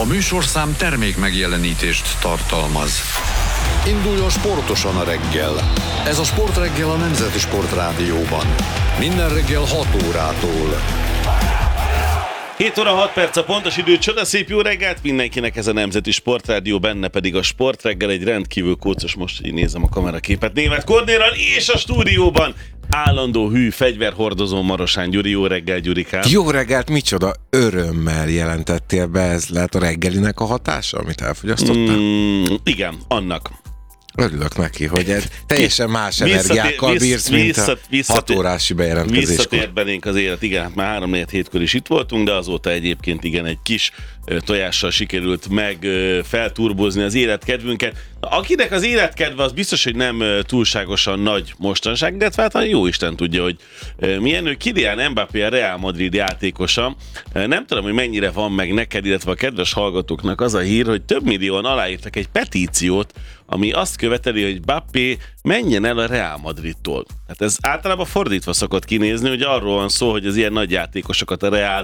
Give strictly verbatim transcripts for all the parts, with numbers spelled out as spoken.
A műsorszám termék megjelenítést tartalmaz. Induljon sportosan a reggel. Ez a Sportreggel a Nemzeti Sportrádióban. Minden reggel hat órától. hét óra hat perc a pontos idő, csodaszép jó reggelt mindenkinek, ez a Nemzeti Sportrádió, benne pedig a Sportreggel, egy rendkívül kócos, most így nézem a kameraképet, Németh Kornélral, és a stúdióban állandó hű fegyverhordozó Marosán Gyuri. Jó reggel, Gyurikám! Jó reggelt, micsoda örömmel jelentettél be, ez lehet a reggelinek a hatása, amit elfogyasztottál? Mm, igen, annak. Örülök neki, hogy ez teljesen más energiákkal visszatér, bírsz, mint visszat, a visszat, hat órási bejelentkezéskor. Visszatért belénk az élet, igen, hát már három négy hétkor is itt voltunk, de azóta egyébként igen, egy kis tojással sikerült meg felturbozni az életkedvünket. Akinek az életkedve az biztos, hogy nem túlságosan nagy mostanság, de hát jó Isten tudja, hogy milyen ő. Kylian Mbappé, a Real Madrid játékosa. Nem tudom, hogy mennyire van meg neked, illetve a kedves hallgatóknak az a hír, hogy több millióan aláírtak egy petíciót, ami azt követeli, hogy Mbappé menjen el a Real Madridtól. Hát ez általában fordítva szokott kinézni, hogy arról van szó, hogy az ilyen nagy játékosokat a Real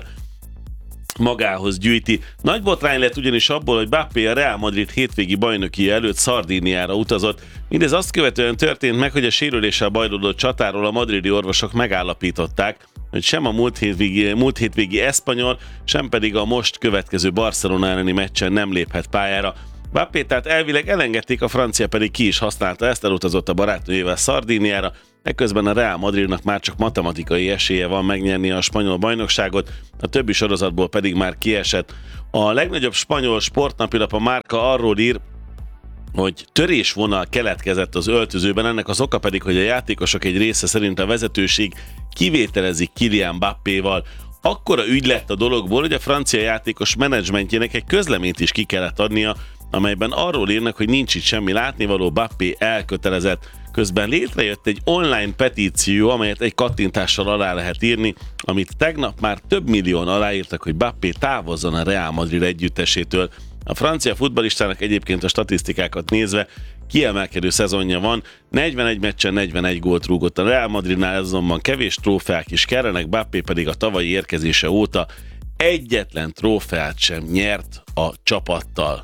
magához gyűjti. Nagy botrány lett ugyanis abból, hogy Mbappé a Real Madrid hétvégi bajnoki előtt Szardíniára utazott. Mindez azt követően történt meg, hogy a sérüléssel bajlódott csatáról a madridi orvosok megállapították, hogy sem a múlt hétvégi, múlt hétvégi eszpanyol, sem pedig a most következő Barcelona elleni meccsen nem léphet pályára. Mbappé tehát elvileg elengedték, a francia pedig ki is használta ezt, elutazott a barátnőjével Szardíniára, ekközben a Real Madridnak már csak matematikai esélye van megnyerni a spanyol bajnokságot, a többi sorozatból pedig már kiesett. A legnagyobb spanyol sportnapilap, a Marca arról ír, hogy törésvonal keletkezett az öltözőben, ennek az oka pedig, hogy a játékosok egy része szerint a vezetőség kivételezik Kylian Mbappéval. Akkora ügy lett a dologból, hogy a francia játékos menedzsmentjének egy közleményt is ki kellett adnia, amelyben arról írnak, hogy nincs itt semmi látnivaló, Mbappé elkötelezett. Közben létrejött egy online petíció, amelyet egy kattintással alá lehet írni, amit tegnap már több millióan aláírtak, hogy Mbappé távozzon a Real Madrid együttesétől. A francia futballistának egyébként a statisztikákat nézve kiemelkedő szezonja van, negyvenegy meccsen negyvenegy gólt rúgott a Real Madridnál, azonban kevés trófeák is kellenek, Mbappé pedig a tavalyi érkezése óta egyetlen trófeát sem nyert a csapattal.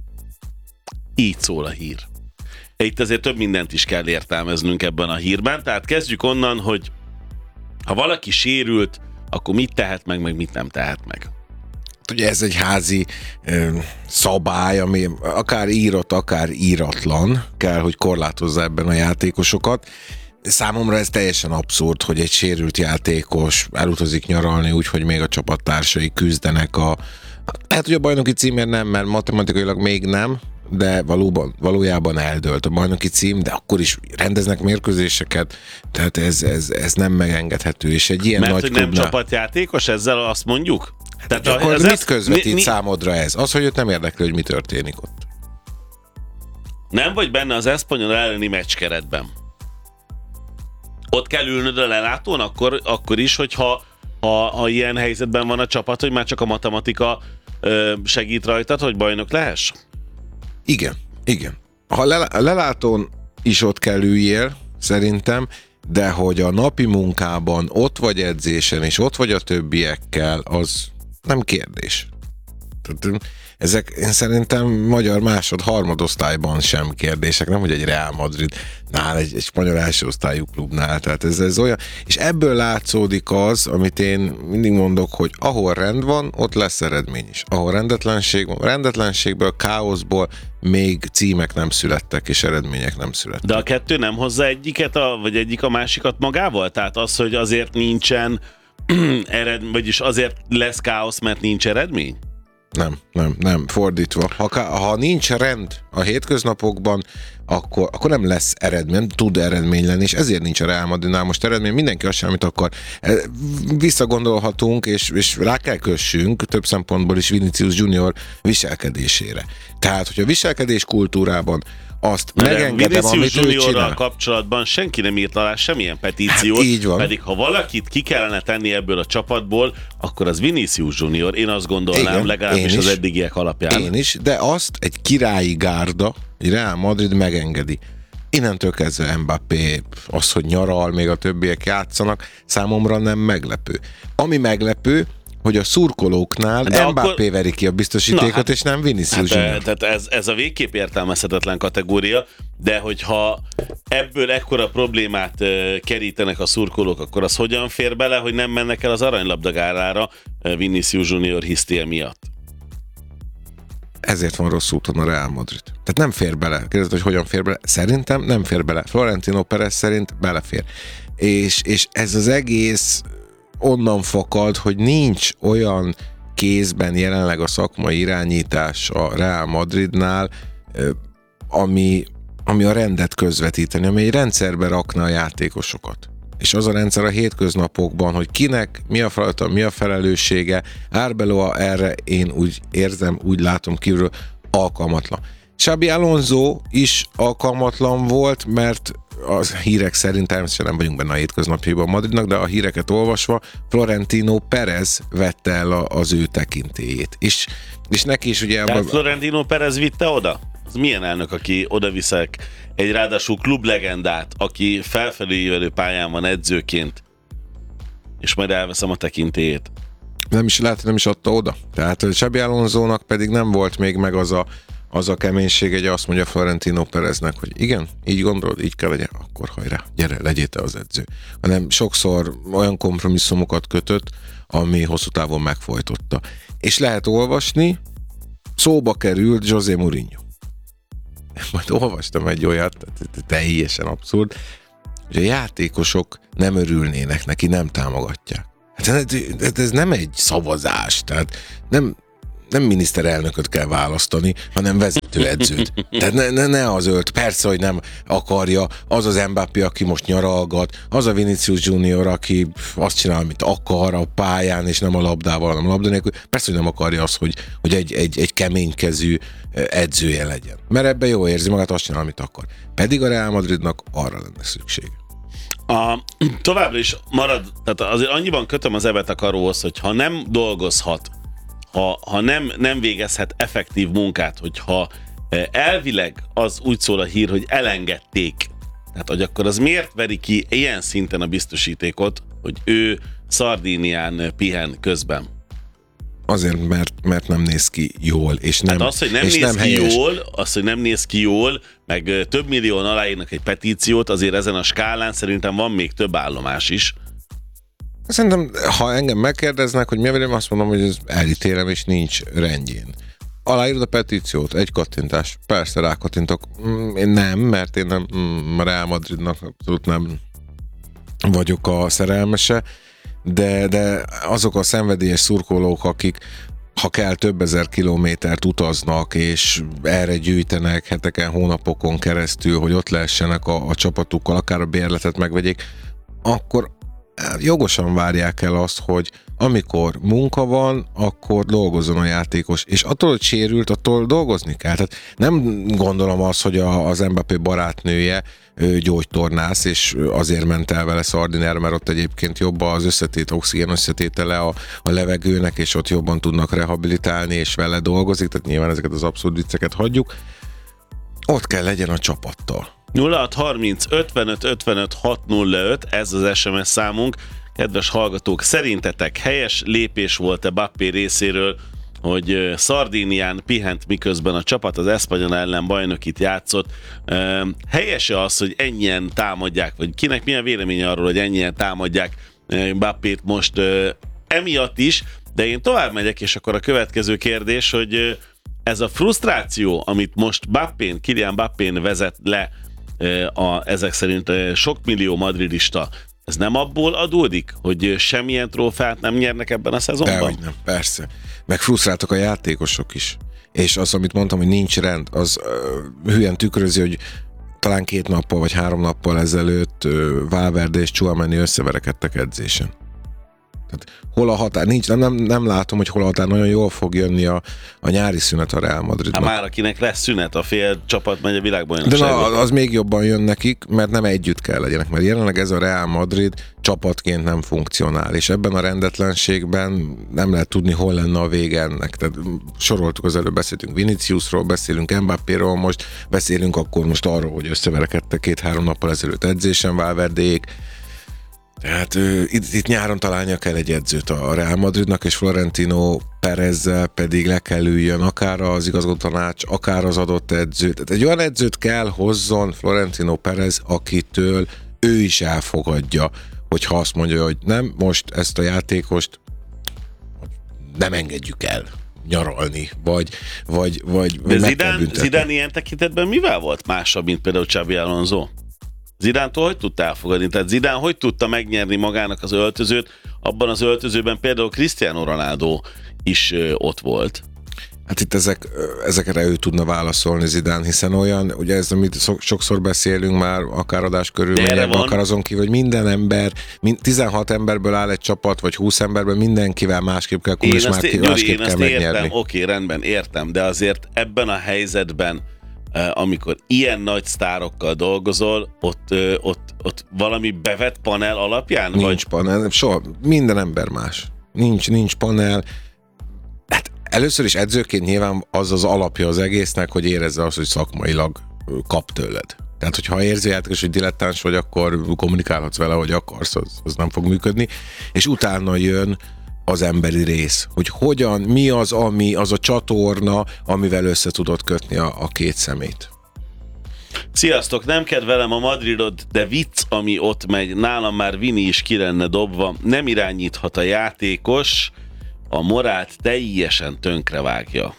Így szól a hír. Itt azért több mindent is kell értelmeznünk ebben a hírben, tehát kezdjük onnan, hogy ha valaki sérült, akkor mit tehet meg, meg mit nem tehet meg. Ugye ez egy házi ö, szabály, ami akár írott, akár íratlan, kell, hogy korlátozza ebben a játékosokat. Számomra ez teljesen abszurd, hogy egy sérült játékos elutazik nyaralni úgy, hogy még a csapattársai küzdenek a... Hát ugye a bajnoki címért nem, mert matematikailag még nem, de valóban, valójában eldőlt a bajnoki cím, de akkor is rendeznek mérkőzéseket, tehát ez, ez, ez nem megengedhető. És egy ilyen mert nagy hogy klubnál... nem csapatjátékos, ezzel azt mondjuk? Tehát akkor ez mit ez, közvetít mi, mi... számodra ez? Az, hogy őt nem érdekli, hogy mi történik ott. Nem vagy benne az Espanyol elleni meccskeretben. Ott kell ülnöd a lelátón, akkor, akkor is, hogyha ha, ha ilyen helyzetben van a csapat, hogy már csak a matematika ö, segít rajtad, hogy bajnok lehess? Igen, igen. Ha a lelátón is ott kell üljél, szerintem, de hogy a napi munkában ott vagy edzésen, és ott vagy a többiekkel, az nem kérdés. Ezek én szerintem magyar másod, harmadosztályban sem kérdések, nem hogy egy Real Madridnál, egy, egy spanyol első osztályú klubnál, tehát ez, ez olyan, és ebből látszódik az, amit én mindig mondok, hogy ahol rend van, ott lesz eredmény is. Ahol rendetlenség van, rendetlenségből, káoszból még címek nem születtek, és eredmények nem születtek. De a kettő nem hozza egyiket, a, vagy egyik a másikat magával? Tehát az, hogy azért nincsen eredmény, vagyis azért lesz káosz, mert nincs eredmény? Nem, nem, nem, fordítva. Ha, ha nincs rend a hétköznapokban, akkor, akkor nem lesz eredmény, tud eredmény lenni, és ezért nincs a Real Madridnál most eredmény. Mindenki azt sem, amit akar. Visszagondolhatunk, és, és rá kell kössünk több szempontból is Vinicius Junior viselkedésére. Tehát, hogy a viselkedés kultúrában azt de megengedem, amit ő csinál. Kapcsolatban senki nem írt alá semmilyen petíciót, hát így van. Pedig ha valakit ki kellene tenni ebből a csapatból, akkor az Vinicius Junior, én azt gondolnám, igen, legalábbis az eddigiek alapján. Én is, de azt egy királyi gárda, egy Real Madrid megengedi. Innentől kezdve Mbappé, az, hogy nyaral, még a többiek játszanak, számomra nem meglepő. Ami meglepő, hogy a szurkolóknál de Mbappé akkor... veri ki a biztosítékot, Na, hát, és nem Vinicius hát, Junior. Tehát ez, ez a végképp értelmezhetetlen kategória, de hogyha ebből ekkora problémát uh, kerítenek a szurkolók, akkor az hogyan fér bele, hogy nem mennek el az aranylabdagálára uh, Vinicius Junior hisztie miatt? Ezért van rossz úton a Real Madrid. Tehát nem fér bele. Kérdezett, hogy hogyan fér bele? Szerintem nem fér bele. Florentino Perez szerint belefér. És, és ez az egész onnan fakad, hogy nincs olyan kézben jelenleg a szakmai irányítás a Real Madridnál, ami, ami a rendet közvetíteni, ami egy rendszerbe rakna a játékosokat. És az a rendszer a hétköznapokban, hogy kinek mi a feladata, mi a felelőssége, Arbeloa erre én úgy érzem, úgy látom kívülről, alkalmatlan. Xabi Alonso is alkalmatlan volt, mert az hírek szerint, természetesen nem vagyunk benne a hétköznapjaiban Madridnak, de a híreket olvasva Florentino Perez vette el a, az ő tekintélyét. És, és neki is ugye... Tehát Florentino Perez vitte oda? Az milyen elnök, aki oda viszek egy ráadásul klublegendát, aki felfelé ívelő pályán van edzőként, és majd elveszem a tekintélyét? Nem is lehet, nem is adta oda. Tehát Xabi Alonsónak pedig nem volt még meg az a az a keménység, hogy azt mondja Florentino Pereznek, hogy igen, így gondolod, így kell legyen, akkor hajrá, gyere, legyél te az edző. Hanem sokszor olyan kompromisszumokat kötött, ami hosszú távon megfojtotta. És lehet olvasni, szóba került José Mourinho. Majd olvastam egy olyat, teljesen abszurd, hogy a játékosok nem örülnének neki, nem támogatják. Hát ez nem egy szavazás, tehát nem nem miniszterelnököt kell választani, hanem vezetőedzőt. Tehát ne, ne, ne az ölt, persze, hogy nem akarja, az az Mbappé, aki most nyaralgat, az a Vinicius Junior, aki azt csinál, amit akar a pályán, és nem a labdával, hanem a labda nélkül. Persze, hogy nem akarja azt, hogy, hogy egy, egy, egy keménykezű edzője legyen. Mert ebben jó érzi magát, azt csinál, amit akar. Pedig a Real Madridnak arra lenne szükség. A, továbbra is marad, tehát azért annyiban kötöm az evet a karóhoz, hogy ha nem dolgozhat, Ha, ha nem, nem végezhet effektív munkát, hogyha elvileg az úgy szól a hír, hogy elengedték, tehát hogy akkor az miért veri ki ilyen szinten a biztosítékot, hogy ő Szardínián pihen közben? Azért, mert, mert nem néz ki jól, és nem hát az, hogy nem és néz nem ki helyes. jól, az, hogy nem néz ki jól, meg több millióan aláírnak egy petíciót, azért ezen a skálán szerintem van még több állomás is. Szerintem, ha engem megkérdeznek, hogy mi a véleményem, azt mondom, hogy ez elítélem, és nincs rendjén. Aláírod a petíciót, egy kattintás. Persze rákattintok. Én nem, mert én nem, a Real Madridnak abszolút nem vagyok a szerelmese, de, de azok a szenvedélyes szurkolók, akik ha kell több ezer kilométert utaznak, és erre gyűjtenek heteken, hónapokon keresztül, hogy ott lehessenek a, a csapatukkal, akár a bérletet megvegyék, akkor jogosan várják el azt, hogy amikor munka van, akkor dolgozzon a játékos, és attól, hogy sérült, attól dolgozni kell. Tehát nem gondolom azt, hogy a, az Mbappé barátnője gyógytornász, és azért ment el vele Szardinára, mert ott egyébként jobb az összetét, oxigén összetétele a, a levegőnek, és ott jobban tudnak rehabilitálni, és vele dolgozik, tehát nyilván ezeket az abszurd vicceket hagyjuk. Ott kell legyen a csapattal. nulla hat harminc ötvenöt ötvenöt hat nulla öt, ez az es em es számunk. Kedves hallgatók, szerintetek helyes lépés volt-e Mbappé részéről, hogy Szardínián pihent, miközben a csapat az Espanyol ellen bajnokit játszott? Helyes-e az, hogy ennyien támadják, vagy kinek mi a véleménye arról, hogy ennyien támadják Mbappét most emiatt is? De én tovább megyek, és akkor a következő kérdés, hogy ez a frusztráció, amit most Mbappén, Kylian Mbappén vezet le a, ezek szerint sok millió madridista, ez nem abból adódik, hogy semmilyen trófeát nem nyernek ebben a szezonban? Dehogy nem, persze. Meg frusztráltak a játékosok is. És az, amit mondtam, hogy nincs rend, az uh, hülyen tükrözi, hogy talán két nappal vagy három nappal ezelőtt uh, Valverde és Tchouaméni összeverekedtek edzésen. Tehát hol a határ? Nincs, nem, nem, nem látom, hogy hol a határ. Nagyon jól fog jönni a, a nyári szünet a Real Madridnak. Hát már akinek lesz szünet, a fél csapat megy a világbajnokságon. De na, az még jobban jön nekik, mert nem együtt kell legyenek, mert jelenleg ez a Real Madrid csapatként nem funkcionál, és ebben a rendetlenségben nem lehet tudni, hol lenne a vége ennek. Tehát soroltuk az előbb, beszéltünk Viniciusról, beszélünk Mbappéról, most beszélünk akkor most arról, hogy összeverekedtek két-három nappal ezelőtt edzésen Valverdék. Tehát ő, itt, itt nyáron találnia kell egy edzőt a Real Madridnak, és Florentino Perezzel pedig le kell üljön akár az igazgatótanács, akár az adott edző. Tehát egy olyan edzőt kell hozzon Florentino Perez, akitől ő is elfogadja, hogyha azt mondja, hogy nem, most ezt a játékost nem engedjük el nyaralni, vagy, vagy, vagy De meg Zidane, kell büntetni. Zidane ilyen tekintetben mivel volt másabb, mint például Xabi Alonso? Zidántól hogy tudta elfogadni? Tehát Zidane hogy tudta megnyerni magának az öltözőt? Abban az öltözőben például Cristiano Ronaldo is ö, ott volt. Hát itt ezek, ezekre ő tudna válaszolni Zidane, hiszen olyan, ugye ez, amit sokszor beszélünk már, akár adás körülményekben, akár azon kívül, hogy minden ember, tizenhat emberből áll egy csapat, vagy húsz emberből mindenkivel másképp kell kommunikálni, és másképp kell megnyerni. Értem, oké, rendben, értem, de azért ebben a helyzetben, amikor ilyen nagy sztárokkal dolgozol, ott, ott, ott valami bevett panel alapján? Nincs vagy? panel, soha, minden ember más. Nincs, nincs panel. Hát először is edzőként nyilván az az alapja az egésznek, hogy érezze azt, hogy szakmailag kap tőled. Tehát, hogyha érzi játékos, hogy dilettáns vagy, akkor kommunikálhatsz vele, hogy akarsz, az, az nem fog működni. És utána jön az emberi rész, hogy hogyan, mi az, ami, az a csatorna, amivel össze tudod kötni a, a két szemét. Sziasztok, nem kedvelem a Madridot, de vicc, ami ott megy, nálam már Vini is ki lenne dobva, nem irányíthat a játékos, a morált teljesen tönkrevágja.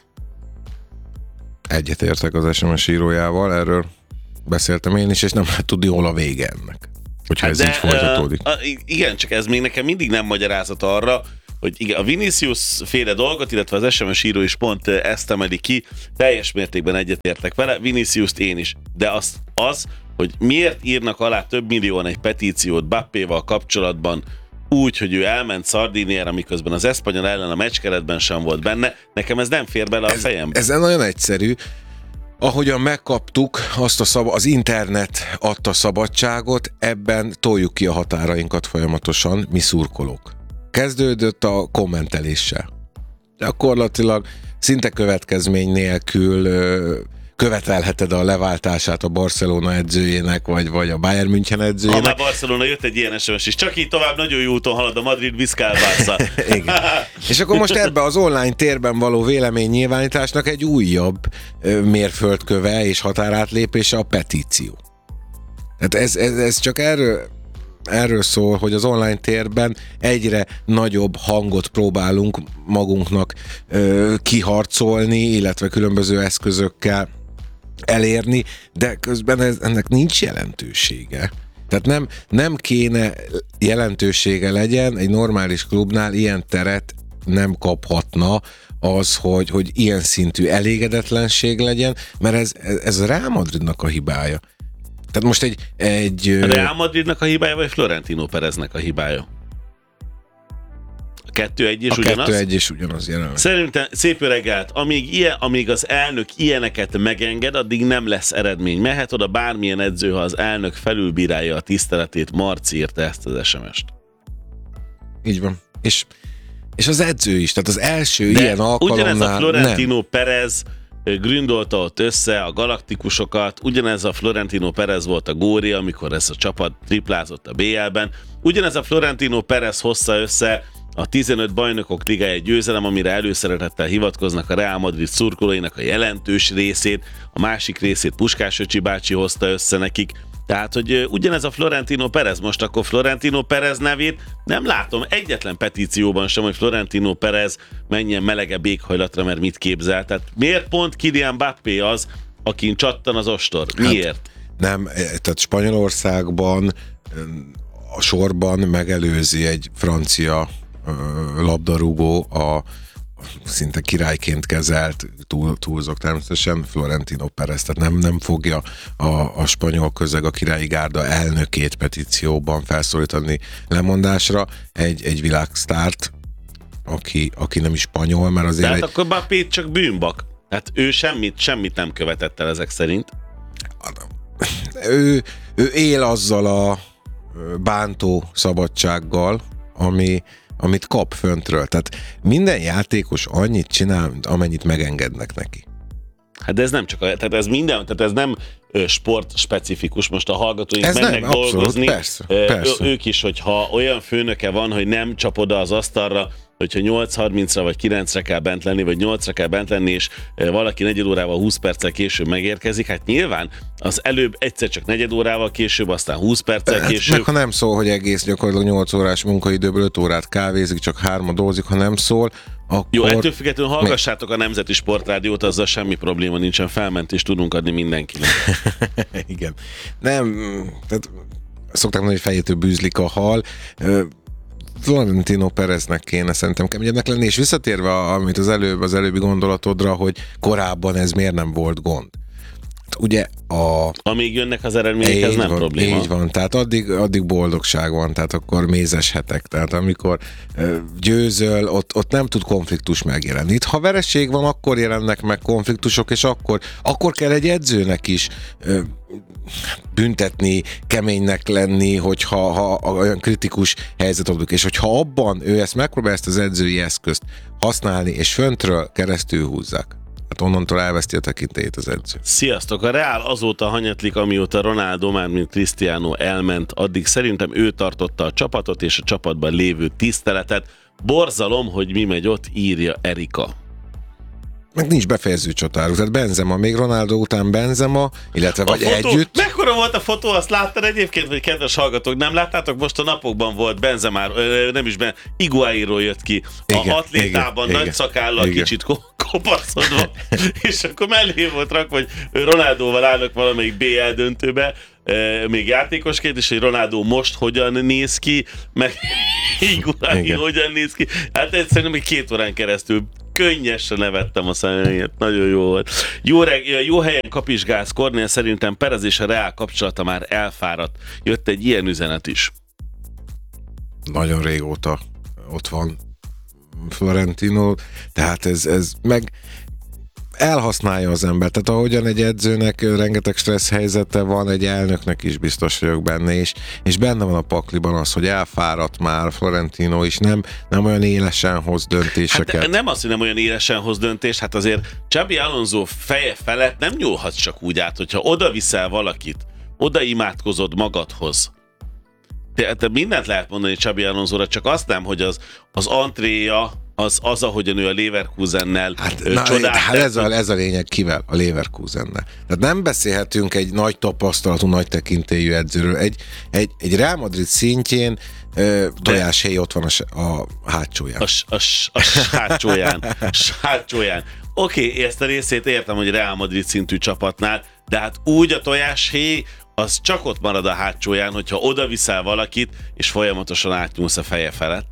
Egyetértek az es em es írójával, erről beszéltem én is, és nem lehet tudni, hol a vége ennek, hogyha hát ez de, így folytatódik. Uh, igen, csak ez még nekem mindig nem magyarázat arra, hogy igen, a Vinicius féle dolgot, illetve az es em es író is pont ezt emeli ki, teljes mértékben egyetértek vele, Viniciust én is, de az, az, hogy miért írnak alá több millióan egy petíciót Mbappéval kapcsolatban úgy, hogy ő elment Szardíniára, miközben az Espanyol ellen a meccskeretben sem volt benne, nekem ez nem fér bele a ez, fejembe. Ez nagyon egyszerű. Ahogyan megkaptuk, azt a szab- az internet adta szabadságot, ebben toljuk ki a határainkat folyamatosan, mi szurkolók. Kezdődött a kommenteléssel. Gyakorlatilag szinte következmény nélkül ö, követelheted a leváltását a Barcelona edzőjének, vagy, vagy a Bayern München edzőjének. Ha már Barcelona jött egy ilyen es em es is, csak így tovább nagyon jó úton halad a Madrid Vizcál Barca. Igen. És akkor most ebbe az online térben való véleménynyilvánításnak egy újabb ö, mérföldköve és határátlépése a petíció. Tehát ez, ez, ez csak erről Erről szól, hogy az online térben egyre nagyobb hangot próbálunk magunknak ö, kiharcolni, illetve különböző eszközökkel elérni, de közben ez, ennek nincs jelentősége. Tehát nem, nem kéne jelentősége legyen, egy normális klubnál ilyen teret nem kaphatna az, hogy, hogy ilyen szintű elégedetlenség legyen, mert ez, ez a Real Madridnak a hibája. Tehát most egy... egy a Real Madridnak a hibája, vagy Florentino Pereznek a hibája? A kettő egy és a ugyanaz? A kettő egy és ugyanaz jelenleg. Szerintem szép jó reggelt. Amíg, ilyen, amíg az elnök ilyeneket megenged, addig nem lesz eredmény. Mehet oda bármilyen edző, ha az elnök felülbírálja a tiszteletét. Marci írta ezt az es em est. Így van. És, és az edző is, tehát az első de ilyen alkalomnál ugyanez a Florentino nem. Perez gründolta ott össze a galaktikusokat, ugyanez a Florentino Perez volt a góri, amikor ez a csapat triplázott a bé el-ben, ugyanez a Florentino Perez hozza össze a tizenöt bajnokok ligája győzelem, amire előszeretettel hivatkoznak a Real Madrid szurkolóinak a jelentős részét, a másik részét Puskás Öcsi bácsi hozta össze nekik. Tehát, hogy ugyanez a Florentino Perez, most akkor Florentino Perez nevét nem látom egyetlen petícióban sem, hogy Florentino Perez menjen melegebb éghajlatra, mert mit képzel. Tehát miért pont Kylian Mbappé az, akin csattan az ostor? Miért? Hát nem, tehát Spanyolországban a sorban megelőzi egy francia labdarúgó a szinte királyként kezelt, túl, túlzok természetesen, Florentino Perez, tehát nem, nem fogja a, a spanyol közeg, a királyi gárda elnökét petícióban felszólítani lemondásra, egy, egy világsztárt, aki, aki nem is spanyol, mert azért... Tehát egy... akkor Mbappé csak bűnbak. Hát ő semmit, semmit nem követett el ezek szerint. Ő, ő él azzal a bántó szabadsággal, ami amit kap föntről. Tehát minden játékos annyit csinál, amennyit megengednek neki. Hát de ez nem csak, a, tehát ez minden, tehát ez nem sport specifikus. Most a hallgatóink Ez mennek nem, abszolút, dolgozni. persze, persze. Ők is, hogyha olyan főnöke van, hogy nem csap oda az asztalra, hogyha nyolc harmincra vagy kilencre kell bent lenni, vagy nyolcra kell bent lenni, és valaki negyed órával húsz perccel később megérkezik, hát nyilván az előbb egyszer csak negyed órával később, aztán húsz perccel később. Hát meg ha nem szól, hogy egész gyakorlatilag nyolc órás munkaidőből öt órát kávézik, csak hárma dolgozik, ha nem szól, akkor... Jó, ettől függetlenül hallgassátok a Nemzeti Sportrádiót, azzal semmi probléma nincsen, felmentést tudunk adni mindenkinek. Igen. Nem, tehát szokták mondani, hogy fejétől bűzlik a hal. Florentino Pereznek kéne szerintem keményebbnek lenni, és visszatérve, amit az előbb, az előbbi gondolatodra, hogy korábban ez miért nem volt gond. Ugye a... Amíg jönnek az eredmények, ez nem van, probléma. Így van, tehát addig, addig boldogság van, tehát akkor mézeshetek, tehát amikor ö, győzöl, ott, ott nem tud konfliktus megjelenni. Itt ha vereség van, akkor jelennek meg konfliktusok, és akkor, akkor kell egy edzőnek is ö, büntetni, keménynek lenni, hogyha ha olyan kritikus helyzet adjuk, és hogyha abban ő ezt megpróbál ezt az edzői eszközt használni, és föntről keresztül húzzák, hát onnantól elveszti a tekintélyét az edző. Sziasztok! A Real azóta hanyatlik, amióta Ronaldo, már mint Cristiano elment, addig szerintem ő tartotta a csapatot és a csapatban lévő tiszteletet. Borzalom, hogy mi megy ott, írja Erika. Meg nincs befejező csatáruk, tehát Benzema, még Ronaldo után Benzema, illetve vagy a fotó, együtt. Mekkora volt a fotó, azt láttad egyébként, vagy kedves hallgatók, nem láttátok? Most a napokban volt Benzema, nem is Benzema, Higuainról jött ki, igen, a atlétában, igen, nagy szakállal, igen. kicsit kopaszodva, és akkor mellé volt rakva, hogy Ronaldóval állnak valamelyik bé el döntőbe, még játékosként, és hogy Ronaldo most hogyan néz ki, meg Higuain hogyan néz ki. Hát egyszerűen még két órán keresztül könnyesen nevettem a személyet, nagyon jó volt. Jó, reg- jó helyen kapizsgálsz, Kornél, szerintem Perez és a Real kapcsolata már elfáradt. Jött egy ilyen üzenet is. Nagyon régóta ott van Florentino, tehát ez, ez meg elhasználja az ember. Tehát ahogyan egy edzőnek rengeteg stressz helyzete van, egy elnöknek is biztos vagyok benne, és, és benne van a pakliban az, hogy elfáradt már Florentino is, nem, nem olyan élesen hoz döntéseket. Hát nem az, hogy nem olyan élesen hoz döntést, hát azért Xabi Alonso feje felett nem nyúlhatsz csak úgy át, hogyha oda viszel valakit, oda imádkozod magadhoz. Te, te mindent lehet mondani Xabi Alonsóra, csak azt nem, hogy az, az antréja, az, az, ahogyan ő a Leverkusennel hát, csodát. Hát ez a, ez a lényeg, kivel? A Leverkusennel. Tehát nem beszélhetünk egy nagy tapasztalatú, nagy tekintélyű edzőről. Egy, egy, egy Real Madrid szintjén ö, tojáshéj ott van a, a hátsóján. A, a, a, a hátsóján. hátsóján. Oké, okay, ezt a részét értem, hogy Real Madrid szintű csapatnál, de hát úgy a tojáshéj, az csak ott marad a hátsóján, hogyha oda viszel valakit, és folyamatosan átnyúlsz a feje felett.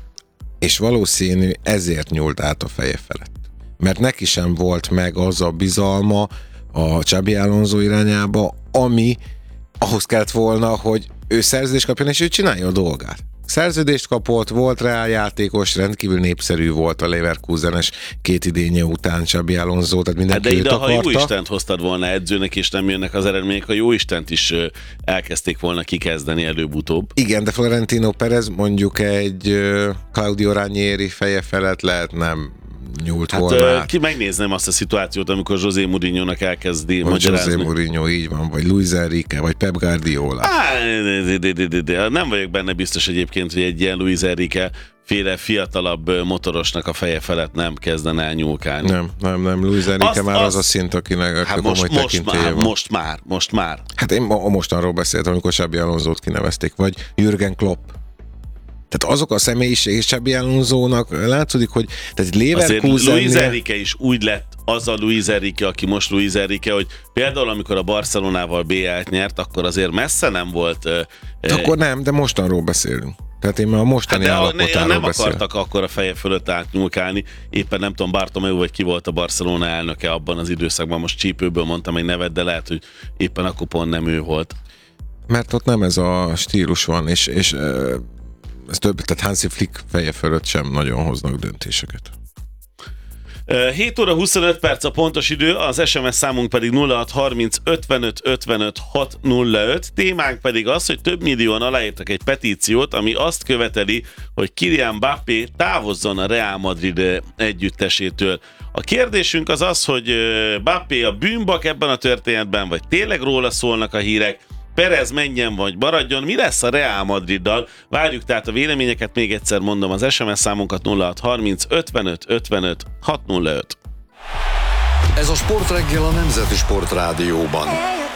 És valószínű ezért nyúlt át a feje felett. Mert neki sem volt meg az a bizalma a Xabi Alonso irányába, ami ahhoz kellett volna, hogy ő szerződést kapjon, és ő csinálja a dolgát. Szerződést kapott, volt Real játékos, rendkívül népszerű volt a Leverkusenes két idénye után Xabi Alonso, tehát mindenki hát de ide, őt akarta. Ha Jóistent hoztad volna edzőnek, és nem jönnek az eredmények, a Jóistent is elkezdték volna kikezdeni előbb-utóbb. Igen, de Florentino Perez mondjuk egy Claudio Ranieri feje felett lehet nem nyúlt hát, volna. Hát ki megnézném azt a szituációt, amikor José Mourinho-nak elkezdi vagy magyarázni. José Mourinho, így van, vagy Luis Enrique, vagy Pep Guardiola. Á, de, de, de, de, de. Nem vagyok benne biztos egyébként, hogy egy ilyen Luis Enrique féle fiatalabb motorosnak a feje felett nem kezdene el nyúlkálni. Nem, nem, nem. Luis Enrique azt, már azt, az a szint, akinek hát komoly most, most tekintélye már, van. most már, most már. Hát én ma, mostanról beszéltem, amikor Xabi Alonsót kinevezték, vagy Jürgen Klopp. Tehát azok a személyiség és Xabi Alonsónak látszódik, hogy tehát Leverkusen... Luis Enrique is úgy lett az a Luis Enrique, aki most Luis Enrique, hogy például amikor a Barcelonával bé el-t nyert, akkor azért messze nem volt... Uh, akkor nem, de mostanról beszélünk. Tehát én már a mostani hát állapotáról nem beszél. akartak akkor a feje fölött átnyúlkálni. Éppen nem tudom, Bartomeu vagy ki volt a Barcelona elnöke abban az időszakban. Most csípőből mondtam egy nevet, de lehet, hogy éppen akkor pont nem ő volt. Mert ott nem ez a stílus van, és, és ez több, tehát Hansi Flick feje fölött sem nagyon hoznak döntéseket. hét óra huszonöt perc a pontos idő, az es em es számunk pedig nulla hat harminc ötvenöt ötvenöt hatszázöt. Témánk pedig az, hogy több millióan aláírtak egy petíciót, ami azt követeli, hogy Kylian Mbappé távozzon a Real Madrid együttesétől. A kérdésünk az az, hogy Mbappé a bűnbak ebben a történetben, vagy tényleg róla szólnak a hírek, Perez menjen vagy maradjon, mi lesz a Real Madriddal? Várjuk tehát a véleményeket, még egyszer mondom, az es em es számunkat nulla hat harminc ötvenöt ötvenöt hatszázöt. Ez a Sportreggel a Nemzeti Sport Rádióban.